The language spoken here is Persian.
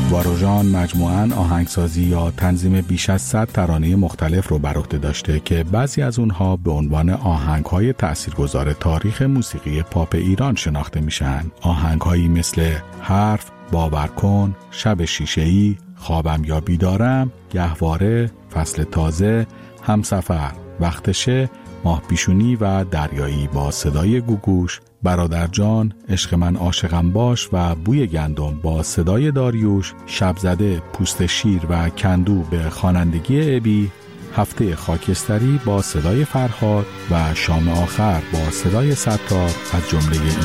واروژان مجموعاً آهنگسازی یا تنظیم بیش از 100 ترانه مختلف رو بر عهده داشته که بعضی از اونها به عنوان آهنگ‌های تأثیرگذار تاریخ موسیقی پاپ ایران شناخته میشن. آهنگ‌هایی مثل حرف، باور کن، شب شیشه‌ای، خوابم یا بیدارم، گهواره، فصل تازه، همسفر، وقتشه، ماه پیشونی و دریایی با صدای گوگوش، برادر جان، عشق من عاشقم باش و بوی گندم با صدای داریوش، شب زده، پوست شیر و کندو به خوانندگی ابی، هفته خاکستری با صدای فرهاد و شام آخر با صدای ستار از جمله